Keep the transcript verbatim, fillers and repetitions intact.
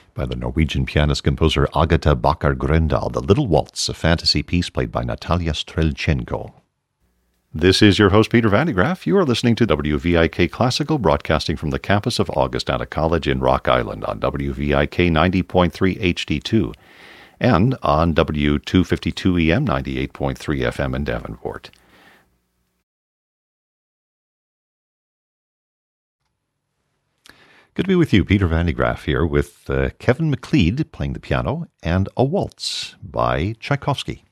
by the Norwegian pianist-composer Agata Bakar-Grøndal, The Little Waltz, a fantasy piece played by Natalia Strelchenko. This is your host, Peter Van de Graaff. You are listening to W V I K Classical, broadcasting from the campus of Augustana College in Rock Island on W V I K ninety point three H D two and on W two fifty-two E M ninety-eight point three F M in Davenport. Good to be with you, Peter Van de Graaff here with uh, Kevin MacLeod playing the piano and a waltz by Tchaikovsky.